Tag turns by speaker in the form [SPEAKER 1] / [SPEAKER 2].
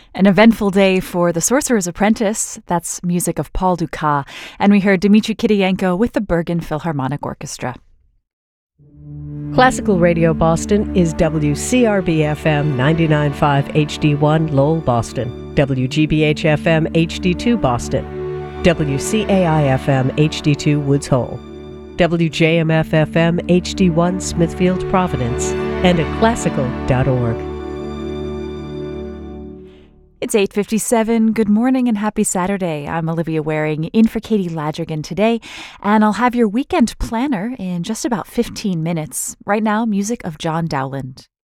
[SPEAKER 1] An eventful day for The Sorcerer's Apprentice. That's music of Paul Dukas. And we heard Dmitry Kiriyenko with the Bergen Philharmonic Orchestra.
[SPEAKER 2] Classical Radio Boston is WCRB-FM 99.5 HD1 Lowell, Boston, WGBH-FM HD2 Boston, WCAI-FM HD2 Woods Hole, WJMF-FM HD1 Smithfield, Providence, and at classical.org.
[SPEAKER 1] It's 8:57. Good morning and happy Saturday. I'm Olivia Waring in for Katie Ladrigan today, and I'll have your weekend planner in just about 15 minutes. Right now, music of John Dowland.